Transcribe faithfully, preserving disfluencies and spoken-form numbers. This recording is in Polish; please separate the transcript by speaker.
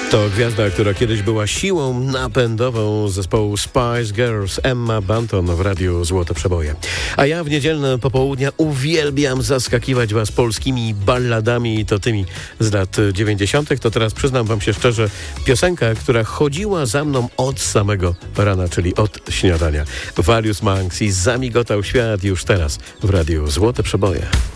Speaker 1: To gwiazda, która kiedyś była siłą napędową zespołu Spice Girls, Emma Bunton w Radiu Złote Przeboje. A ja w niedzielne popołudnia uwielbiam zaskakiwać was polskimi balladami, i to tymi z lat dziewięćdziesiątych. To teraz przyznam wam się szczerze, piosenka, która chodziła za mną od samego rana, czyli od śniadania. Various Monks i Zamigotał świat już teraz w Radiu Złote Przeboje.